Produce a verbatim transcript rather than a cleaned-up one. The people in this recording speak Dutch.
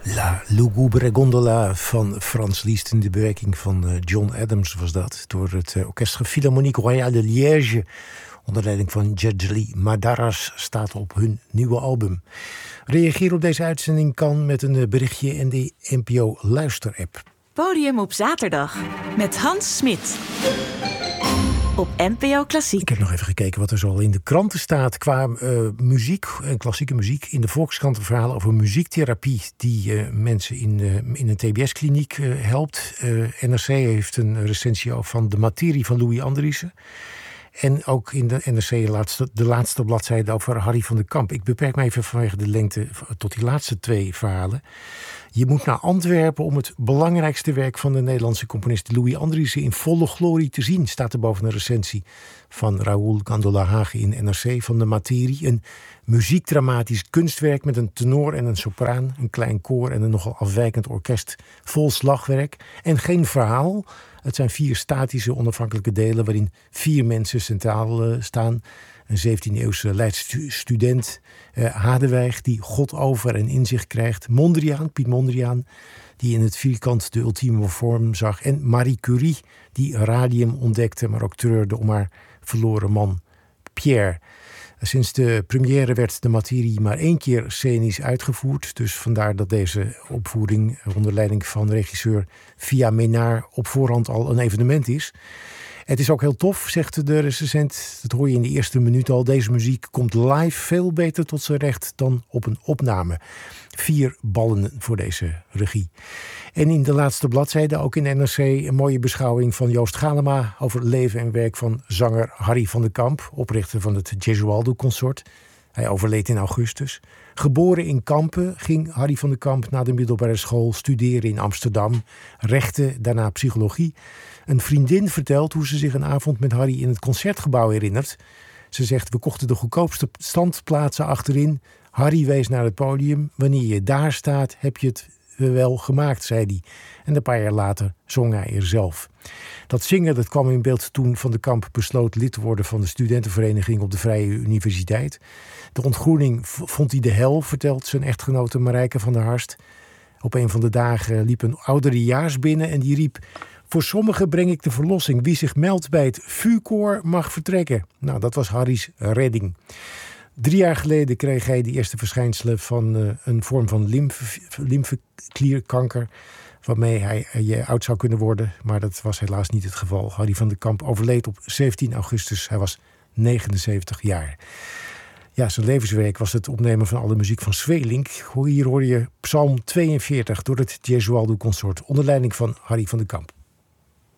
La Lugubre Gondola van Frans Liszt in de bewerking van John Adams was dat. Door het Orchestre Philharmonique Royale de Liège. Onder leiding van Djerdjely Madaras staat op hun nieuwe album. Reageer op deze uitzending kan met een berichtje in de N P O Luister-app. Podium op zaterdag met Hans Smit. Op N P O Klassiek. Ik heb nog even gekeken wat er zo al in de kranten staat qua uh, muziek en klassieke muziek. In de Volkskrant een verhaal over muziektherapie die uh, mensen in, uh, in een T B S-kliniek uh, helpt. Uh, N R C heeft een recensie over van De Materie van Louis Andriessen. En ook in de N R C de laatste, de laatste bladzijde over Harry van den Kamp. Ik beperk me even vanwege de lengte tot die laatste twee verhalen. Je moet naar Antwerpen om het belangrijkste werk van de Nederlandse componist Louis Andriessen in volle glorie te zien. Staat er boven een recensie van Raoul Gandola-Hagen in N R C van De Materie. Een muziekdramatisch kunstwerk met een tenor en een sopraan, een klein koor en een nogal afwijkend orkest vol slagwerk. En geen verhaal. Het zijn vier statische onafhankelijke delen waarin vier mensen centraal uh, staan. Een zeventiende-eeuwse Leidse student, uh, Hadewijk, die God over en inzicht krijgt. Mondriaan, Piet Mondriaan, die in het vierkant de ultieme vorm zag. En Marie Curie, die radium ontdekte, maar ook treurde om haar verloren man Pierre. Sinds de première werd De Materie maar één keer scenisch uitgevoerd. Dus vandaar dat deze opvoering onder leiding van regisseur Via Menard op voorhand al een evenement is. Het is ook heel tof, zegt de recensent. Dat hoor je in de eerste minuut al. Deze muziek komt live veel beter tot zijn recht dan op een opname. Vier ballen voor deze regie. En in de laatste bladzijde, ook in N R C, een mooie beschouwing van Joost Galema over het leven en werk van zanger Harry van den Kamp, oprichter van het Gesualdo-consort. Hij overleed in augustus. Geboren in Kampen ging Harry van den Kamp na de middelbare school studeren in Amsterdam. Rechten, daarna psychologie. Een vriendin vertelt hoe ze zich een avond met Harry in het Concertgebouw herinnert. Ze zegt, we kochten de goedkoopste standplaatsen achterin. Harry wees naar het podium. Wanneer je daar staat, heb je het wel gemaakt, zei hij. En een paar jaar later zong hij er zelf. Dat zingen dat kwam in beeld toen Van den Kamp besloot lid te worden van de studentenvereniging op de Vrije Universiteit. De ontgroening vond hij de hel, vertelt zijn echtgenote Marijke van der Harst. Op een van de dagen liep een ouderejaars binnen en die riep: voor sommigen breng ik de verlossing. Wie zich meldt bij het V U-koor mag vertrekken. Nou, dat was Harry's redding. Drie jaar geleden kreeg hij de eerste verschijnselen van uh, een vorm van lymfe, lymfeklierkanker, waarmee hij uh, oud zou kunnen worden. Maar dat was helaas niet het geval. Harry van den Kamp overleed op zeventien augustus. Hij was negenenzeventig jaar. Ja, zijn levenswerk was het opnemen van alle muziek van Sweelinck. Hier hoor je Psalm tweeënveertig door het Gesualdo-consort onder leiding van Harry van den Kamp.